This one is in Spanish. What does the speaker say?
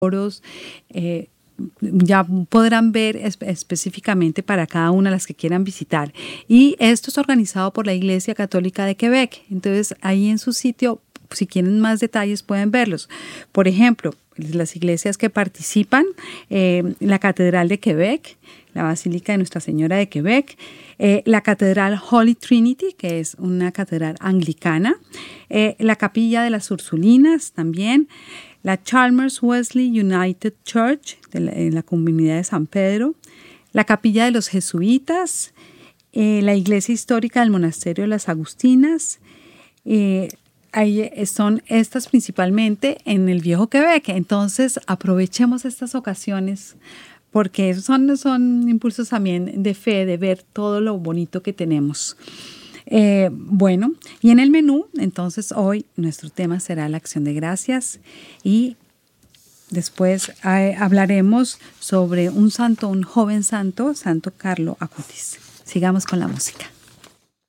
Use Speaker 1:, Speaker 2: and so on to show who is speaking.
Speaker 1: foros, ya podrán ver específicamente para cada una las que quieran visitar. Y esto es organizado por la Iglesia Católica de Quebec. Entonces, ahí en su sitio, si quieren más detalles, pueden verlos. Por ejemplo, las iglesias que participan, la Catedral de Quebec, la Basílica de Nuestra Señora de Quebec, la Catedral Holy Trinity, que es una catedral anglicana, la Capilla de las Ursulinas también, la Chalmers Wesley United Church, en la comunidad de San Pedro, la Capilla de los Jesuitas, la Iglesia Histórica del Monasterio de las Agustinas. Ahí son estas principalmente en el Viejo Quebec. Entonces aprovechemos estas ocasiones porque son impulsos también de fe, de ver todo lo bonito que tenemos. Bueno, y en el menú, entonces hoy nuestro tema será la acción de gracias y después hablaremos sobre un santo, un joven santo, Santo Carlo Acutis. Sigamos con la música.